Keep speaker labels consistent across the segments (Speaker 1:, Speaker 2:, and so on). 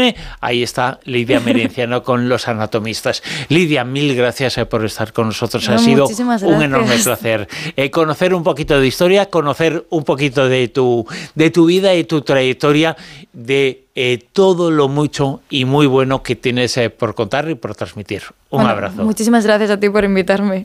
Speaker 1: viene, ahí está Lidia Merenciano con los anatomistas. Lidia, mil gracias por estar con nosotros. Ha sido un enorme placer conocer un poquito de historia, conocer un poquito de tu vida y tu trayectoria, de todo lo mucho y muy bueno que tienes por contar y por transmitir. Un abrazo.
Speaker 2: Muchísimas gracias a ti por invitarme.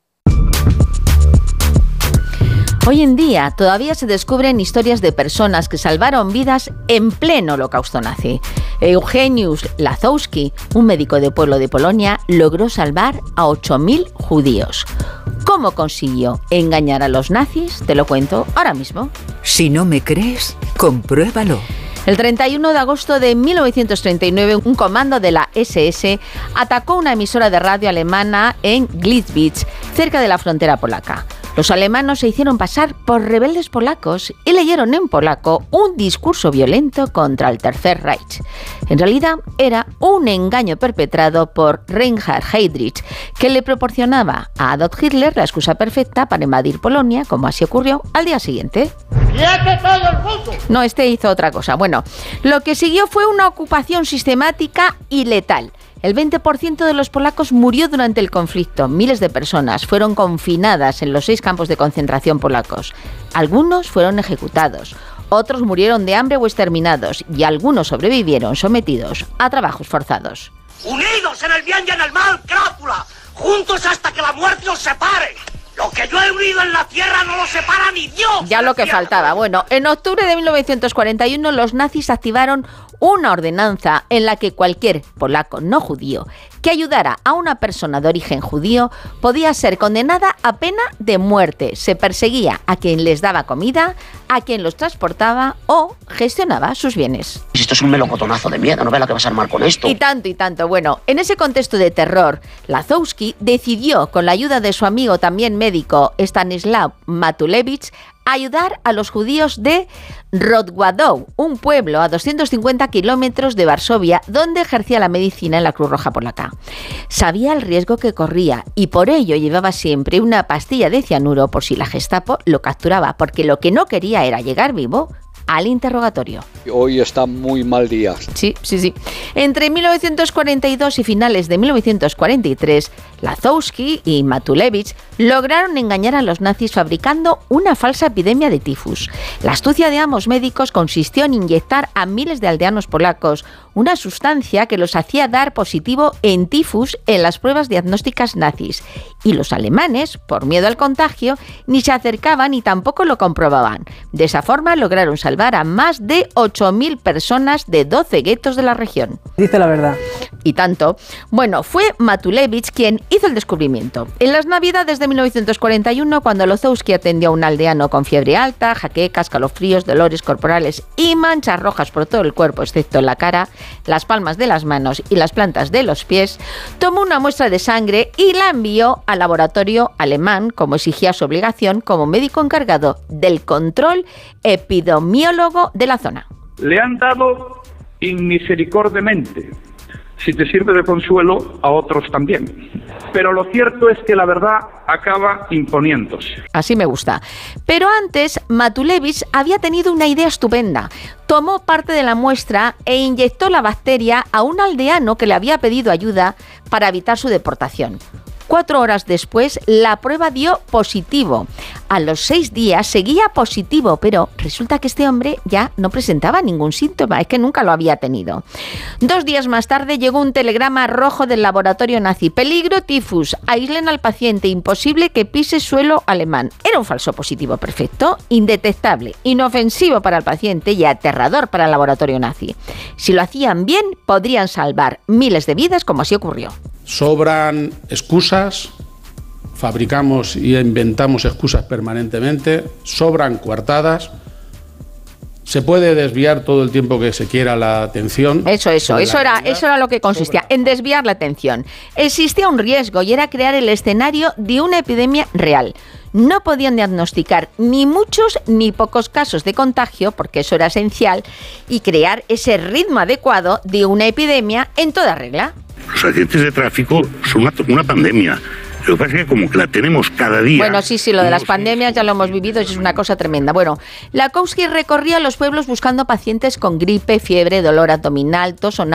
Speaker 3: Hoy en día todavía se descubren historias de personas que salvaron vidas en pleno holocausto nazi. Eugeniusz Lazowski, un médico de pueblo de Polonia, logró salvar a 8.000 judíos. ¿Cómo consiguió engañar a los nazis? Te lo cuento ahora mismo.
Speaker 4: Si no me crees, compruébalo.
Speaker 3: El 31 de agosto de 1939, un comando de la SS atacó una emisora de radio alemana en Gliwice, cerca de la frontera polaca. Los alemanes se hicieron pasar por rebeldes polacos y leyeron en polaco un discurso violento contra el Tercer Reich. En realidad, era un engaño perpetrado por Reinhard Heydrich, que le proporcionaba a Adolf Hitler la excusa perfecta para invadir Polonia, como así ocurrió al día siguiente. No, este hizo otra cosa. Bueno, lo que siguió fue una ocupación sistemática y letal. El 20% de los polacos murió durante el conflicto. Miles de personas fueron confinadas en los 6 campos de concentración polacos. Algunos fueron ejecutados, otros murieron de hambre o exterminados y algunos sobrevivieron sometidos a trabajos forzados.
Speaker 5: Unidos en el bien y en el mal, crápula, juntos hasta que la muerte os separe. Lo que yo he unido en la tierra no lo separa ni Dios.
Speaker 3: Ya lo que faltaba. Bueno, en octubre de 1941 los nazis activaron una ordenanza en la que cualquier polaco no judío que ayudara a una persona de origen judío podía ser condenada a pena de muerte. Se perseguía a quien les daba comida, a quien los transportaba o gestionaba sus bienes.
Speaker 5: Esto es un melocotonazo de miedo, no ve lo que vas a armar con esto.
Speaker 3: Y tanto. Bueno, en ese contexto de terror, Lazowski decidió, con la ayuda de su amigo también médico Stanislaw Matulewicz, ayudar a los judíos de Rodwadow, un pueblo a 250 kilómetros de Varsovia, donde ejercía la medicina en la Cruz Roja Polaca. Sabía el riesgo que corría y por ello llevaba siempre una pastilla de cianuro por si la Gestapo lo capturaba, porque lo que no quería era llegar vivo al interrogatorio.
Speaker 6: Hoy está muy mal día.
Speaker 3: Sí. Entre 1942 y finales de 1943, Lazowski y Matulewicz lograron engañar a los nazis fabricando una falsa epidemia de tifus. La astucia de ambos médicos consistió en inyectar a miles de aldeanos polacos una sustancia que los hacía dar positivo en tifus en las pruebas diagnósticas nazis. Y los alemanes, por miedo al contagio, ni se acercaban ni tampoco lo comprobaban. De esa forma lograron salvar a más de 8.000 personas de 12 guetos de la región.
Speaker 7: Dice la verdad.
Speaker 3: Y tanto. Bueno, fue Matulewicz quien hizo el descubrimiento. En las Navidades de 1941, cuando Lazowski atendió a un aldeano con fiebre alta, jaquecas, calofríos, dolores corporales y manchas rojas por todo el cuerpo, excepto en la cara, las palmas de las manos y las plantas de los pies, tomó una muestra de sangre y la envió al laboratorio alemán, como exigía su obligación como médico encargado del control epidemiólogo de la zona.
Speaker 8: Le han dado inmisericordiamente. Si te sirve de consuelo, a otros también. Pero lo cierto es que la verdad acaba imponiéndose.
Speaker 3: Así me gusta. Pero antes, Matulewicz había tenido una idea estupenda. Tomó parte de la muestra e inyectó la bacteria a un aldeano que le había pedido ayuda para evitar su deportación. 4 horas después, la prueba dio positivo. A los 6 días seguía positivo, pero resulta que este hombre ya no presentaba ningún síntoma, es que nunca lo había tenido. 2 días más tarde llegó un telegrama rojo del laboratorio nazi. Peligro tifus, aíslen al paciente, imposible que pise suelo alemán. Era un falso positivo perfecto, indetectable, inofensivo para el paciente y aterrador para el laboratorio nazi. Si lo hacían bien, podrían salvar miles de vidas, como así ocurrió.
Speaker 9: Sobran excusas, fabricamos y inventamos excusas permanentemente, sobran coartadas, se puede desviar todo el tiempo que se quiera la atención. Eso
Speaker 3: era lo que consistía, en desviar la atención. Existía un riesgo y era crear el escenario de una epidemia real. No podían diagnosticar ni muchos ni pocos casos de contagio, porque eso era esencial, y crear ese ritmo adecuado de una epidemia en toda regla.
Speaker 10: Los accidentes de tráfico son una pandemia. Lo que pasa es que como que la tenemos cada día.
Speaker 3: Bueno, sí, lo de las pandemias ya lo hemos vivido y es una cosa tremenda. Bueno, Lazowski recorría los pueblos buscando pacientes con gripe, fiebre, dolor abdominal, tos o